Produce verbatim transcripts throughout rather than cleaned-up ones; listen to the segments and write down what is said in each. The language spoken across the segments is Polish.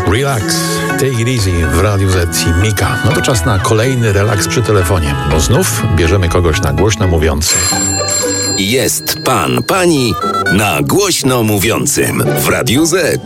Relax, take it easy w Radiu Z i Mika. No to czas na kolejny relaks przy telefonie, bo znów bierzemy kogoś na głośno mówiący. Jest pan, pani na głośno mówiącym w Radiu Z.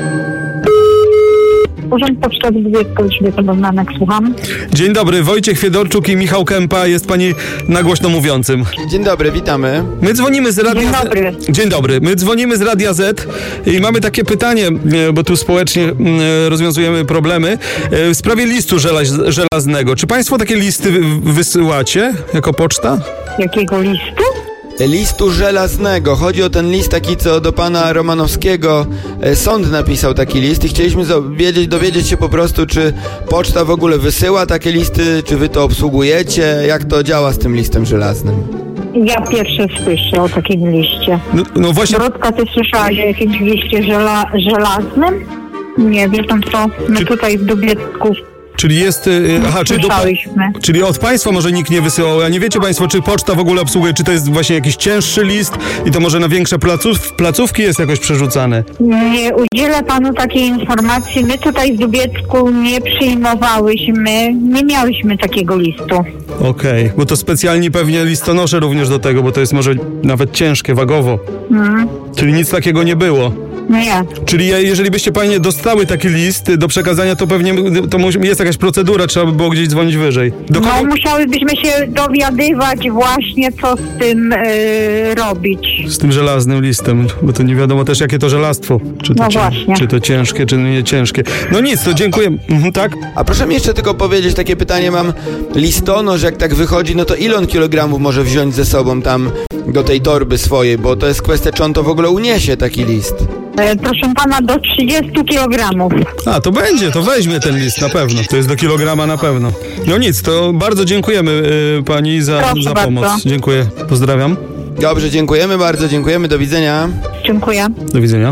Urząd Pocztowy Bielsko-Biała, słucham. Dzień dobry, Wojciech Fiedorczuk i Michał Kępa, jest pani na głośno mówiącym. Dzień dobry, witamy. My dzwonimy z Radia Dzień Z. dobry. Dzień dobry, my dzwonimy z Radia Z i mamy takie pytanie, bo tu społecznie rozwiązujemy problemy, w sprawie listu żelaz- żelaznego. Czy państwo takie listy wysyłacie jako poczta? Jakiego listu? Listu żelaznego. Chodzi o ten list taki, co do pana Romanowskiego e, sąd napisał taki list i chcieliśmy wiedzieć, dowiedzieć się po prostu, czy poczta w ogóle wysyła takie listy, czy wy to obsługujecie, jak to działa z tym listem żelaznym. Ja pierwsze słyszę o takim liście. No, no właśnie. Dorotka, ty słyszałaś o jakimś liście żela- żelaznym? Nie, wie pan co, my Czy- tutaj w Dubiecku Czyli jest. Aha, czyli, do, słyszałyśmy. czyli od państwa może nikt nie wysyłał. A nie wiecie państwo, czy poczta w ogóle obsługuje, czy to jest właśnie jakiś cięższy list i to może na większe placów, placówki jest jakoś przerzucane? Nie udzielę panu takiej informacji. My tutaj w Dubiecku nie przyjmowałyśmy, nie miałyśmy takiego listu. Okej, bo to specjalni pewnie listonosze również do tego, bo to jest może nawet ciężkie, wagowo. Mm, Czyli nic takiego nie było. nie. Czyli je- jeżeli byście panie dostały taki list do przekazania, to pewnie to musi- jest jakaś procedura, trzeba by było gdzieś dzwonić wyżej. Do No kogo? musiałybyśmy się dowiadywać właśnie, co z tym yy, robić. Z tym żelaznym listem, bo to nie wiadomo też jakie to żelastwo. Czy to, No cię- właśnie. czy to ciężkie, czy nie ciężkie. No nic, to dziękuję. Mhm, tak? A proszę mi jeszcze tylko powiedzieć, takie pytanie mam. Listonosz, jak tak wychodzi, no to ile on kilogramów może wziąć ze sobą tam do tej torby swojej, bo to jest kwestia, czy on to w ogóle uniesie, taki list. E, proszę pana, do trzydziestu kilogramów. A, to będzie, to weźmie ten list na pewno. To jest do kilograma na pewno. No nic, to bardzo dziękujemy y, pani za, Proszę za bardzo. pomoc. Dziękuję, pozdrawiam. Dobrze, dziękujemy bardzo, dziękujemy, do widzenia. Dziękuję. Do widzenia.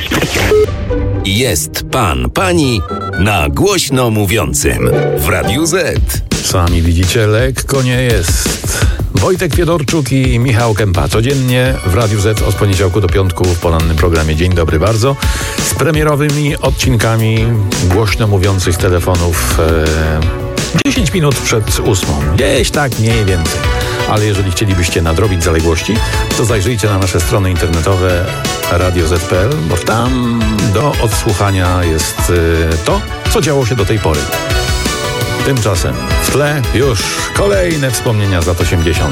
Jest pan, pani na głośno mówiącym w Radiu Z. Sami widzicie, lekko nie jest. Wojtek Fiedorczuk i Michał Kępa codziennie w Radiu Z od poniedziałku do piątku w porannym programie Dzień Dobry Bardzo z premierowymi odcinkami głośno mówiących telefonów e, dziesięć minut przed ósmą. Gdzieś tak mniej więcej. Ale jeżeli chcielibyście nadrobić zaległości, to zajrzyjcie na nasze strony internetowe radio zet kropka pe el, bo tam do odsłuchania jest e, to, co działo się do tej pory. Tymczasem w tle już kolejne wspomnienia z lat osiemdziesiątych.